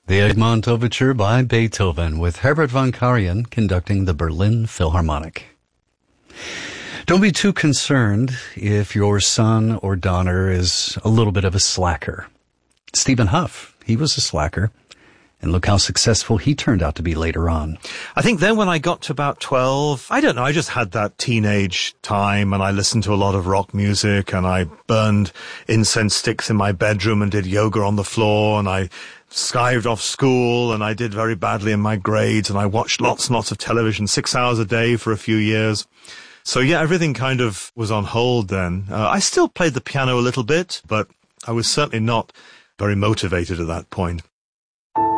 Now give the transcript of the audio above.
The Egmont Overture by Beethoven, with Herbert von Karajan conducting the Berlin Philharmonic. Don't be too concerned if your son or daughter is a little bit of a slacker. Stephen Huff, he was a slacker. And look how successful he turned out to be later on. I think then when I got to about 12, I don't know, I just had that teenage time and I listened to a lot of rock music and I burned incense sticks in my bedroom and did yoga on the floor and I skived off school and I did very badly in my grades and I watched lots and lots of television, 6 hours a day for a few years. So yeah, everything kind of was on hold then. I still played the piano a little bit, but I was certainly not very motivated at that point.